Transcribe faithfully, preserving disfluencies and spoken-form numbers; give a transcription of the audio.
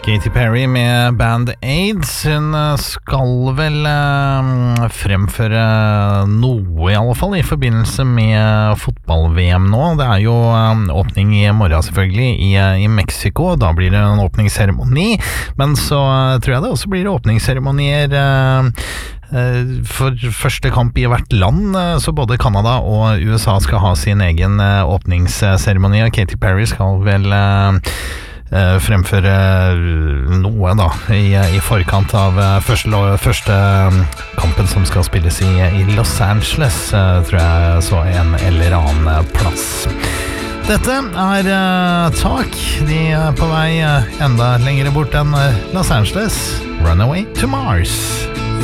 Katy Perry med Band-Aids. Hun skal vel eh, fremføre noe i alle fall i forbindelse med fotball-V M nå. Det er jo eh, åpning i morgen selvfølgelig i, i Mexico. Da blir det en åpningsseremoni. Men så eh, tror jeg det også blir åpningsseremonier eh, eh, for første kamp i hvert land. Så både Canada og U S A skal ha sin egen eh, åpningsseremoni. Og Katy Perry skal vel eh, Uh, fremføre noe da i, i forkant av uh, første, første um, kampen som skal spilles i, i Los Angeles, uh, tror jeg så en eller annen uh, plass. Dette er uh, Tak. De er på vei uh, enda lengre bort enn uh, Los Angeles. Runaway to Mars.